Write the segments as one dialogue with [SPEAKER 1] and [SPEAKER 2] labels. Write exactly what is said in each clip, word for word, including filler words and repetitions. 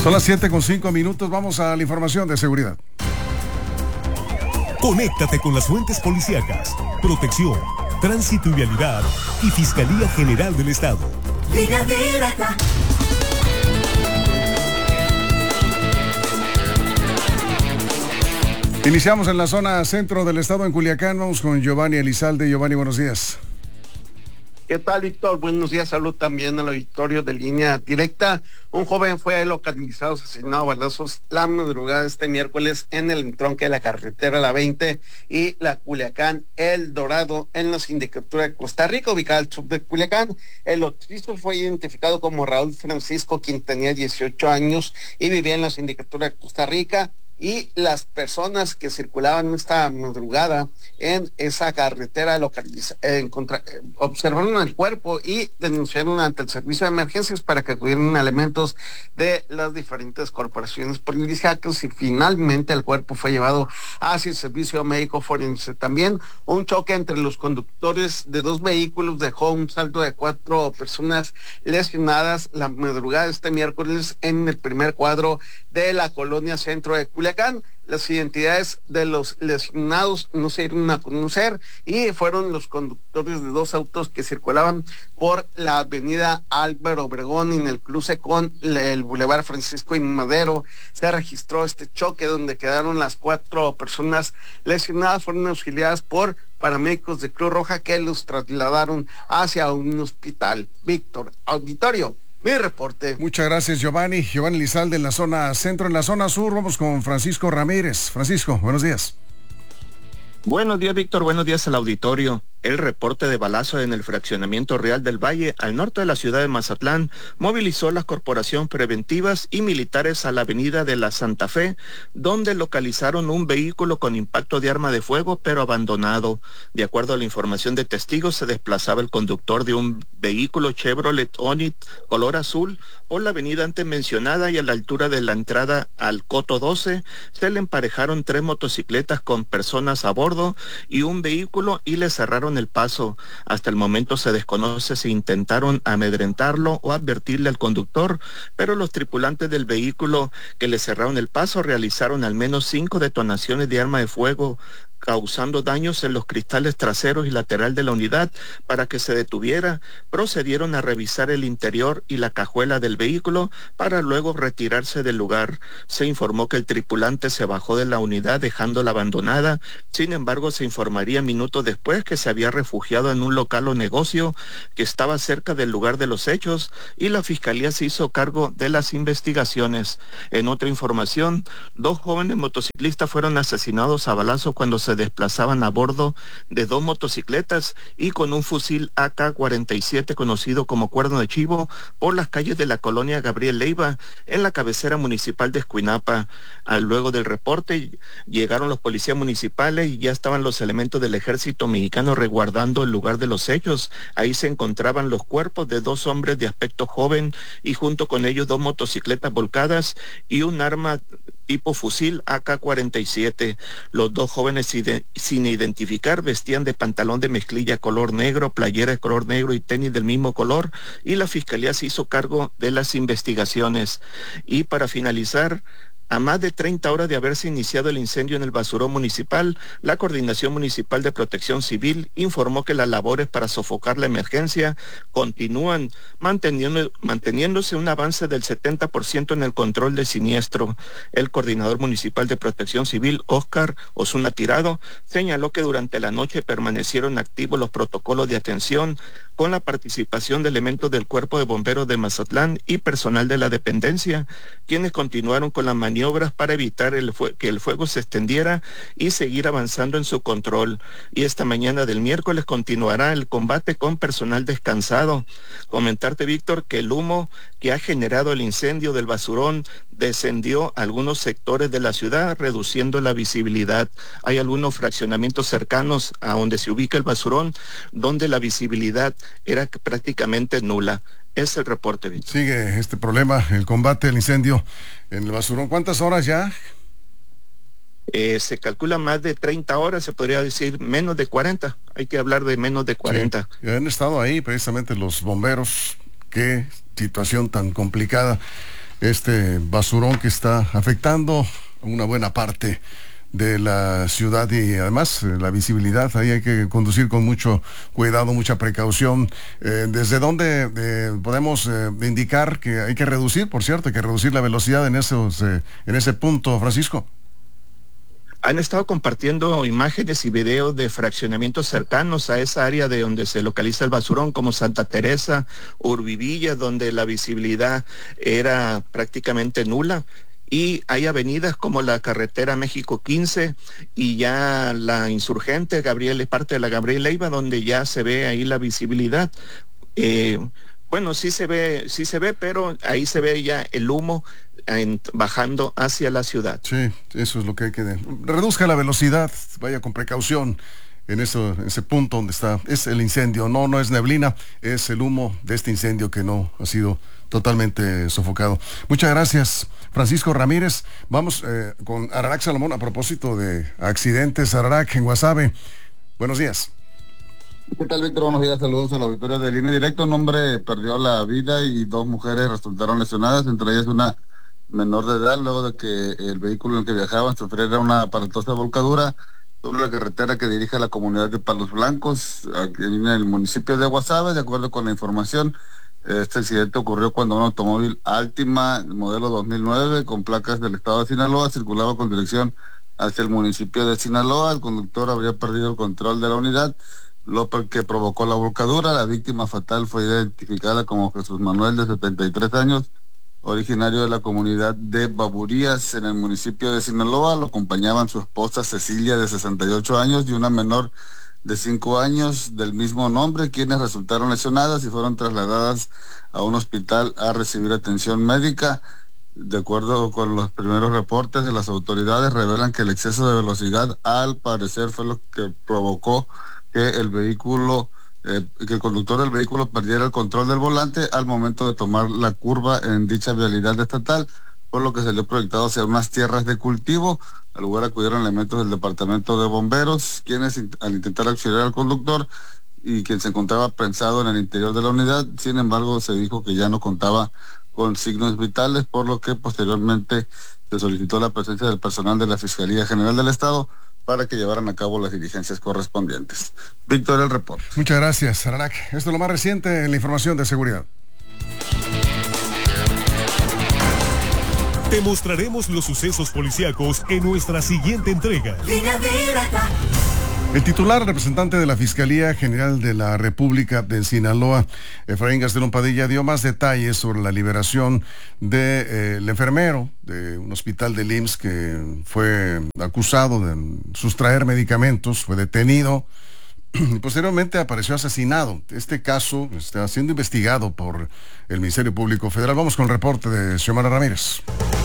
[SPEAKER 1] Son las siete con cinco minutos, vamos a la información de seguridad.
[SPEAKER 2] Conéctate con las fuentes policíacas, protección, tránsito y vialidad y Fiscalía General del Estado.
[SPEAKER 3] Línea directa.
[SPEAKER 1] Iniciamos en la zona centro del estado en Culiacán. Vamos con Giovanni Elizalde. Giovanni, buenos días.
[SPEAKER 4] ¿Qué tal, Víctor? Buenos días, salud también al auditorio de Línea Directa. Un joven fue localizado, asesinado a balazos la madrugada de este miércoles en el entronque de la carretera La veinte y la Culiacán El Dorado en la sindicatura de Costa Rica, ubicada al sur de Culiacán. El occiso fue identificado como Raúl Francisco, quien tenía dieciocho años y vivía en la sindicatura de Costa Rica. Y las personas que circulaban esta madrugada en esa carretera localiza, eh, contra, eh, observaron el cuerpo y denunciaron ante el servicio de emergencias para que acudieran elementos de las diferentes corporaciones policíacas y finalmente el cuerpo fue llevado hacia el servicio médico forense. También un choque entre los conductores de dos vehículos dejó un saldo de cuatro personas lesionadas la madrugada de este miércoles en el primer cuadro de la colonia centro de Culiacán. Las identidades de los lesionados no se dieron a conocer y fueron los conductores de dos autos que circulaban por la avenida Álvaro Obregón en el cruce con el Boulevard Francisco y Madero. Se registró este choque donde quedaron las cuatro personas lesionadas, fueron auxiliadas por paramédicos de Cruz Roja que los trasladaron hacia un hospital. Víctor, auditorio. Mi reporte.
[SPEAKER 1] Muchas gracias, Giovanni. Giovanni Elizalde en la zona centro. En la zona sur vamos con Francisco Ramírez. Francisco, buenos días.
[SPEAKER 5] Buenos días, Víctor. Buenos días al auditorio. El reporte de balazo en el fraccionamiento Real del Valle, al norte de la ciudad de Mazatlán, movilizó las corporaciones preventivas y militares a la avenida de la Santa Fe, donde localizaron un vehículo con impacto de arma de fuego, pero abandonado. De acuerdo a la información de testigos, se desplazaba el conductor de un vehículo Chevrolet Onix color azul por la avenida antes mencionada y a la altura de la entrada al Coto doce, se le emparejaron tres motocicletas con personas a bordo y un vehículo y le cerraron el paso. Hasta el momento se desconoce si intentaron amedrentarlo o advertirle al conductor, pero los tripulantes del vehículo que le cerraron el paso realizaron al menos cinco detonaciones de arma de fuego, causando daños en los cristales traseros y lateral de la unidad. Para que se detuviera, procedieron a revisar el interior y la cajuela del vehículo para luego retirarse del lugar. Se informó que el tripulante se bajó de la unidad dejándola abandonada. Sin embargo, se informaría minutos después que se había refugiado en un local o negocio que estaba cerca del lugar de los hechos y la fiscalía se hizo cargo de las investigaciones. En otra información, dos jóvenes motociclistas fueron asesinados a balazo cuando se desplazaban a bordo de dos motocicletas y con un fusil A K cuarenta y siete conocido como cuerno de chivo por las calles de la colonia Gabriel Leiva en la cabecera municipal de Escuinapa. Al luego del reporte llegaron los policías municipales y ya estaban los elementos del ejército mexicano resguardando el lugar de los hechos. Ahí se encontraban los cuerpos de dos hombres de aspecto joven y junto con ellos dos motocicletas volcadas y un arma tipo fusil A K cuarenta y siete. Los dos jóvenes sin identificar vestían de pantalón de mezclilla color negro, playera de color negro y tenis del mismo color, y la fiscalía se hizo cargo de las investigaciones. Y para finalizar, a más de treinta horas de haberse iniciado el incendio en el basurón municipal, la Coordinación Municipal de Protección Civil informó que las labores para sofocar la emergencia continúan, manteniendo, manteniéndose un avance del setenta por ciento en el control del siniestro. El coordinador municipal de Protección Civil, Óscar Osuna Tirado, señaló que durante la noche permanecieron activos los protocolos de atención con la participación de elementos del Cuerpo de Bomberos de Mazatlán y personal de la dependencia, quienes continuaron con la maniobras para evitar el que el fuego se extendiera y seguir avanzando en su control. Y esta mañana del miércoles continuará el combate con personal descansado. Comentarte, Víctor, que el humo que ha generado el incendio del basurón descendió a algunos sectores de la ciudad, reduciendo la visibilidad. Hay algunos fraccionamientos cercanos a donde se ubica el basurón, donde la visibilidad era prácticamente nula. Es el reporte, Víctor.
[SPEAKER 1] Sigue este problema, el combate al incendio en el basurón. ¿Cuántas horas ya?
[SPEAKER 5] Eh, se calcula más de treinta horas, se podría decir menos de cuarenta. Hay que hablar de menos de cuarenta.
[SPEAKER 1] Sí, han estado ahí precisamente los bomberos. Qué situación tan complicada. este basurón que está afectando una buena parte de la ciudad y además eh, la visibilidad. Ahí hay que conducir con mucho cuidado, mucha precaución. Eh, ¿Desde dónde eh, podemos eh, indicar que hay que reducir, por cierto, hay que reducir la velocidad en, esos, eh, en ese punto, Francisco?
[SPEAKER 5] Han estado compartiendo imágenes y videos de fraccionamientos cercanos a esa área de donde se localiza el basurón, como Santa Teresa, Urbivilla, donde la visibilidad era prácticamente nula. Y hay avenidas como la carretera México quince y ya la Insurgente, Gabriel, parte de la Gabriel Leiva, donde ya se ve ahí la visibilidad. Eh, bueno, sí se ve, sí se ve, pero ahí se ve ya el humo en, bajando hacia la ciudad.
[SPEAKER 1] Sí, eso es lo que hay que... Reduzca la velocidad, vaya con precaución en eso, ese punto donde está, es el incendio. No, no es neblina, es el humo de este incendio que no ha sido totalmente sofocado. Muchas gracias, Francisco Ramírez. Vamos eh, con Ararac Salomón a propósito de accidentes. Ararac, en Guasave. Buenos días.
[SPEAKER 6] ¿Qué tal, Víctor? Buenos días, saludos a la auditoría de Línea Directa. Un hombre perdió la vida y dos mujeres resultaron lesionadas, entre ellas una menor de edad, luego de que el vehículo en el que viajaban sufriera una aparatosa volcadura sobre la carretera que dirige a la comunidad de Palos Blancos, aquí en el municipio de Guasave. De acuerdo con la información, este accidente ocurrió cuando un automóvil Altima, modelo dos mil nueve, con placas del estado de Sinaloa, circulaba con dirección hacia el municipio de Sinaloa. El conductor habría perdido el control de la unidad, lo que provocó la volcadura. La víctima fatal fue identificada como Jesús Manuel, de setenta y tres años, originario de la comunidad de Baburías, en el municipio de Sinaloa. Lo acompañaban su esposa Cecilia, de sesenta y ocho años, y una menor de cinco años del mismo nombre, quienes resultaron lesionadas y fueron trasladadas a un hospital a recibir atención médica. De acuerdo con los primeros reportes de las autoridades, revelan que el exceso de velocidad al parecer fue lo que provocó que el vehículo, eh, que el conductor del vehículo perdiera el control del volante al momento de tomar la curva en dicha vialidad estatal, por lo que se le ha proyectado hacia unas tierras de cultivo. Al lugar acudieron elementos del departamento de bomberos, quienes al intentar auxiliar al conductor y quien se encontraba prensado en el interior de la unidad. Sin embargo, se dijo que ya no contaba con signos vitales, por lo que posteriormente se solicitó la presencia del personal de la Fiscalía General del Estado para que llevaran a cabo las diligencias correspondientes. Víctor, el reporte.
[SPEAKER 1] Muchas gracias, Ararac. Esto es lo más reciente en la información de seguridad.
[SPEAKER 2] Te mostraremos los sucesos policíacos en nuestra siguiente entrega.
[SPEAKER 1] El titular representante de la Fiscalía General de la República de Sinaloa, Efraín Gastelum Padilla, dio más detalles sobre la liberación del de, eh, enfermero de un hospital del I M S S que fue acusado de sustraer medicamentos, fue detenido y posteriormente apareció asesinado. Este caso está siendo investigado por el Ministerio Público Federal. Vamos con el reporte de Xiomara Ramírez.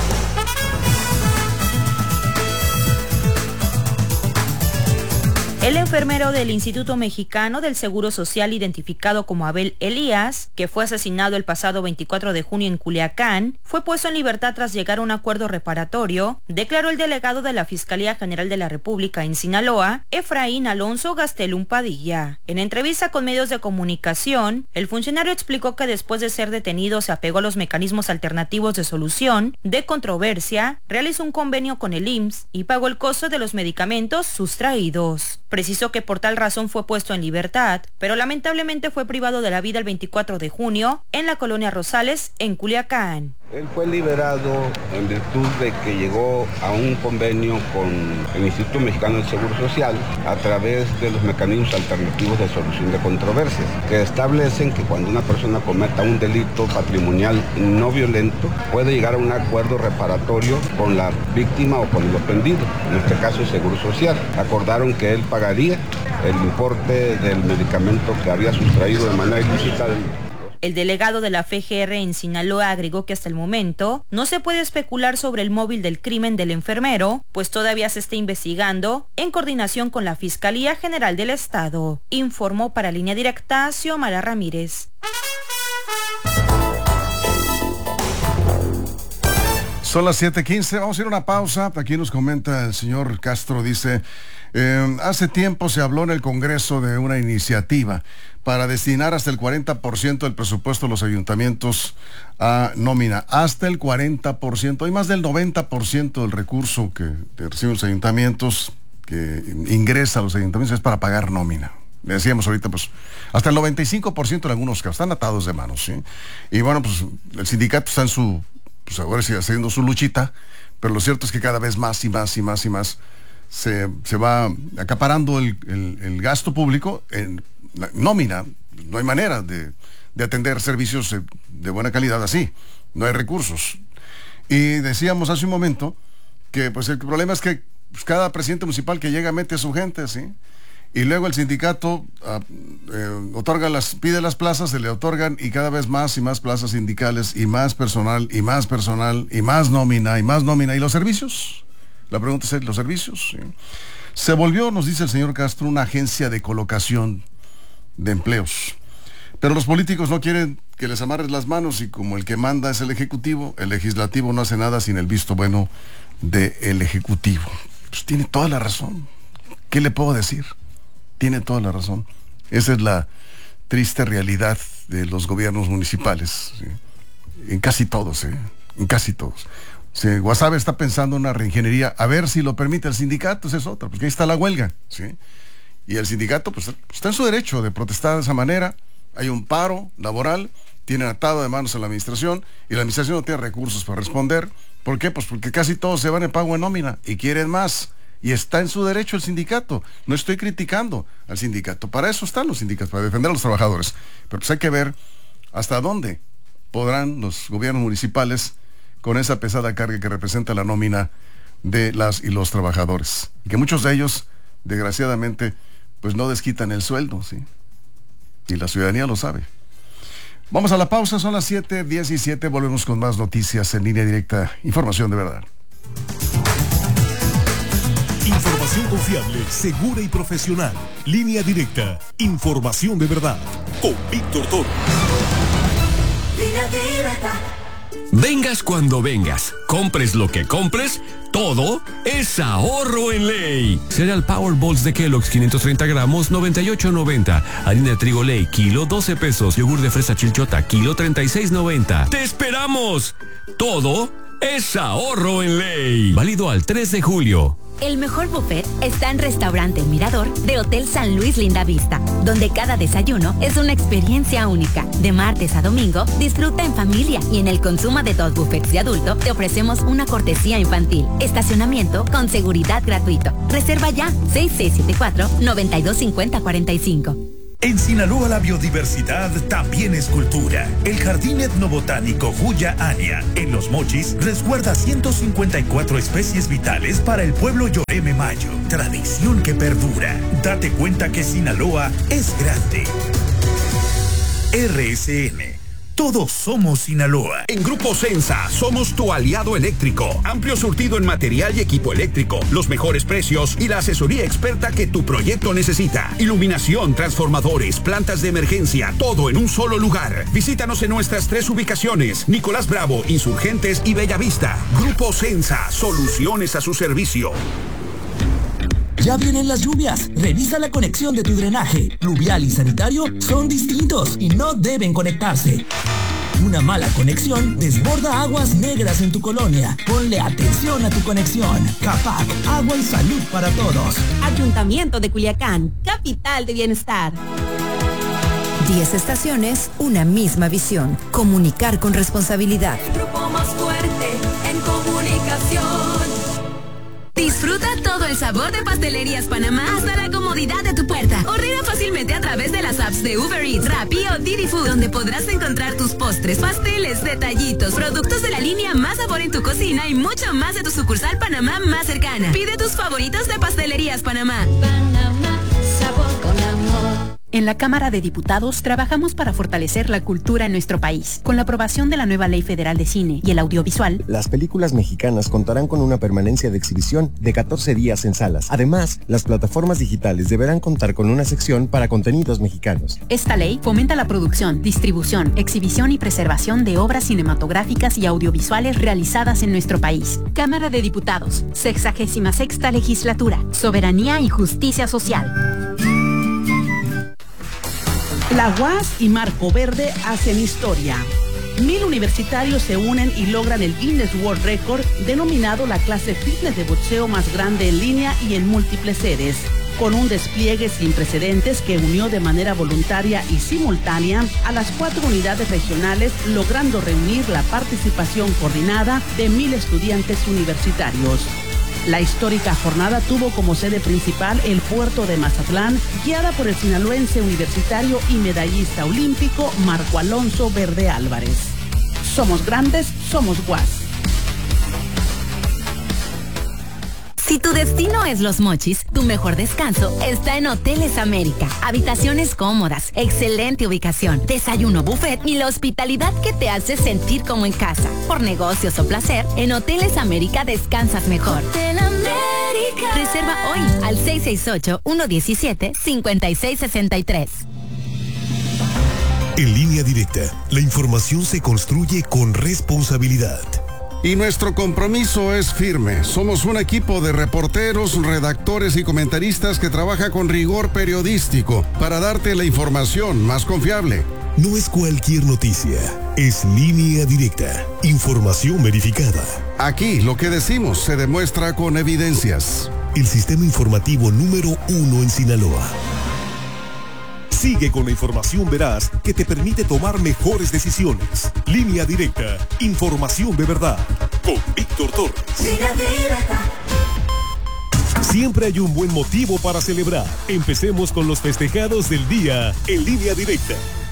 [SPEAKER 7] El enfermero del Instituto Mexicano del Seguro Social, identificado como Abel Elías, que fue asesinado el pasado veinticuatro de junio en Culiacán, fue puesto en libertad tras llegar a un acuerdo reparatorio, declaró el delegado de la Fiscalía General de la República en Sinaloa, Efraín Alonso Gastelum Padilla. En entrevista con medios de comunicación, el funcionario explicó que después de ser detenido se apegó a los mecanismos alternativos de solución de controversia, realizó un convenio con el I M S S y pagó el costo de los medicamentos sustraídos. Precisó que por tal razón fue puesto en libertad, pero lamentablemente fue privado de la vida el veinticuatro de junio en la colonia Rosales, en Culiacán.
[SPEAKER 8] Él fue liberado en virtud de que llegó a un convenio con el Instituto Mexicano del Seguro Social a través de los mecanismos alternativos de solución de controversias, que establecen que cuando una persona cometa un delito patrimonial no violento, puede llegar a un acuerdo reparatorio con la víctima o con el ofendido, en este caso el Seguro Social. Acordaron que él pagaría el importe del medicamento que había sustraído de manera ilícita del...
[SPEAKER 7] El delegado de la F G R en Sinaloa agregó que hasta el momento no se puede especular sobre el móvil del crimen del enfermero, pues todavía se está investigando en coordinación con la Fiscalía General del Estado. Informó para Línea Directa Xiomara Ramírez.
[SPEAKER 1] Son las siete quince, vamos a ir a una pausa. Aquí nos comenta el señor Castro, dice, eh, hace tiempo se habló en el Congreso de una iniciativa para destinar hasta el cuarenta por ciento del presupuesto de los ayuntamientos a nómina, hasta el cuarenta por ciento. Hay más del noventa por ciento del recurso que reciben los ayuntamientos, que ingresa a los ayuntamientos, es para pagar nómina. Le decíamos ahorita, pues, hasta el noventa y cinco por ciento en algunos casos, están atados de manos, ¿sí? Y bueno, pues, el sindicato está en su, pues ahora sí, haciendo su luchita, pero lo cierto es que cada vez más y más y más y más se, se va acaparando el, el, el gasto público en la nómina. No hay manera de, de atender servicios de, de buena calidad así, no hay recursos. Y decíamos hace un momento que, pues, el problema es que pues, cada presidente municipal que llega mete a su gente, ¿sí? Y luego el sindicato uh, eh, otorga las, pide las plazas, se le otorgan y cada vez más y más plazas sindicales y más personal y más personal y más nómina y más nómina. ¿Y los servicios? La pregunta es, ¿los servicios? ¿Sí? Se volvió, nos dice el señor Castro, una agencia de colocación de empleos. Pero los políticos no quieren que les amarres las manos y como el que manda es el Ejecutivo, el Legislativo no hace nada sin el visto bueno del Ejecutivo. Pues tiene toda la razón. ¿Qué le puedo decir? Tiene toda la razón. Esa es la triste realidad de los gobiernos municipales, ¿sí? En casi todos, ¿eh? En casi todos. Si Guasave está pensando en una reingeniería, a ver si lo permite el sindicato, esa es otra, porque ahí está la huelga, ¿sí? Y el sindicato, pues, está en su derecho de protestar de esa manera. Hay un paro laboral, tienen atado de manos a la administración, y la administración no tiene recursos para responder. ¿Por qué? Pues porque casi todos se van en pago en nómina, y quieren más. Y está en su derecho el sindicato. No estoy criticando al sindicato. Para eso están los sindicatos, para defender a los trabajadores. Pero pues hay que ver hasta dónde podrán los gobiernos municipales con esa pesada carga que representa la nómina de las y los trabajadores. Y que muchos de ellos, desgraciadamente, pues no desquitan el sueldo, ¿sí? Y la ciudadanía lo sabe. Vamos a la pausa, son las siete diecisiete. Volvemos con más noticias en Línea Directa. Información de verdad.
[SPEAKER 2] Información confiable, segura y profesional. Línea Directa. Información de verdad. Con Víctor Toro.
[SPEAKER 3] Línea Directa.
[SPEAKER 9] Vengas cuando vengas, compres lo que compres, todo es ahorro en ley. Cereal Powerballs de Kellogg's quinientos treinta gramos, noventa y ocho noventa. Harina de trigo Ley, kilo, doce pesos. Yogur de fresa Chilchota, kilo, treinta y seis noventa. ¡Te esperamos! Todo es ahorro en ley. Válido al tres de julio.
[SPEAKER 10] El mejor buffet está en Restaurante El Mirador de Hotel San Luis Linda Vista, donde cada desayuno es una experiencia única. De martes a domingo, disfruta en familia y en el consumo de dos buffets de adulto te ofrecemos una cortesía infantil. Estacionamiento con seguridad gratuito. Reserva ya seis seis siete cuatro, nueve dos cinco cero cuatro cinco.
[SPEAKER 11] En Sinaloa la biodiversidad también es cultura. El Jardín Etnobotánico Huya Ania, en Los Mochis, resguarda ciento cincuenta y cuatro especies vitales para el pueblo Yoreme Mayo. Tradición que perdura. Date cuenta que Sinaloa es grande. R S N. Todos somos Sinaloa.
[SPEAKER 12] En Grupo Sensa somos tu aliado eléctrico. Amplio surtido en material y equipo eléctrico, los mejores precios y la asesoría experta que tu proyecto necesita. Iluminación, transformadores, plantas de emergencia, todo en un solo lugar. Visítanos en nuestras tres ubicaciones: Nicolás Bravo, Insurgentes y Bellavista. Grupo Sensa, soluciones a su servicio.
[SPEAKER 13] Ya vienen las lluvias. Revisa la conexión de tu drenaje. Pluvial y sanitario son distintos y no deben conectarse. Una mala conexión desborda aguas negras en tu colonia. Ponle atención a tu conexión. CAPAC, agua y salud para todos.
[SPEAKER 14] Ayuntamiento de Culiacán, capital de bienestar.
[SPEAKER 15] Diez estaciones, una misma visión. Comunicar con responsabilidad.
[SPEAKER 3] El grupo más fuerte en comunicación.
[SPEAKER 16] Disfruta todo el sabor de Pastelerías Panamá hasta la comodidad de tu puerta. Ordena fácilmente a través de las apps de Uber Eats, Rappi o Didi Food, donde podrás encontrar tus postres, pasteles, detallitos, productos de la línea Más Sabor en tu cocina y mucho más de tu sucursal Panamá más cercana. Pide tus favoritos de Pastelerías Panamá.
[SPEAKER 3] Panamá, sabor con amor.
[SPEAKER 17] En la Cámara de Diputados trabajamos para fortalecer la cultura en nuestro país. Con la aprobación de la nueva Ley Federal de Cine y el Audiovisual,
[SPEAKER 18] las películas mexicanas contarán con una permanencia de exhibición de catorce días en salas. Además, las plataformas digitales deberán contar con una sección para contenidos mexicanos.
[SPEAKER 17] Esta ley fomenta la producción, distribución, exhibición y preservación de obras cinematográficas y audiovisuales realizadas en nuestro país. Cámara de Diputados, sexagésima sexta Legislatura, Soberanía y Justicia Social.
[SPEAKER 19] La U A S y Marco Verde hacen historia. Mil universitarios se unen y logran el Guinness World Record, denominado la clase fitness de boxeo más grande en línea y en múltiples sedes, con un despliegue sin precedentes que unió de manera voluntaria y simultánea a las cuatro unidades regionales, logrando reunir la participación coordinada de mil estudiantes universitarios. La histórica jornada tuvo como sede principal el puerto de Mazatlán, guiada por el sinaloense universitario y medallista olímpico Marco Alonso Verde Álvarez. Somos grandes, somos U A S.
[SPEAKER 10] Si tu destino es Los Mochis, tu mejor descanso está en Hoteles América. Habitaciones cómodas, excelente ubicación, desayuno buffet y la hospitalidad que te hace sentir como en casa. Por negocios o placer, en Hoteles América descansas mejor. Hotel América. Reserva hoy al seis seis ocho, uno uno siete, cinco seis seis tres.
[SPEAKER 2] En Línea Directa, la información se construye con responsabilidad.
[SPEAKER 1] Y nuestro compromiso es firme. Somos un equipo de reporteros, redactores y comentaristas que trabaja con rigor periodístico para darte la información más confiable.
[SPEAKER 2] No es cualquier noticia, es Línea Directa, información verificada.
[SPEAKER 1] Aquí lo que decimos se demuestra con evidencias.
[SPEAKER 2] El sistema informativo número uno en Sinaloa. Sigue con la información veraz que te permite tomar mejores decisiones. Línea Directa, información de verdad. Con Víctor Torres.
[SPEAKER 3] Línea Directa.
[SPEAKER 2] Siempre hay un buen motivo para celebrar. Empecemos con los festejados del día en Línea Directa.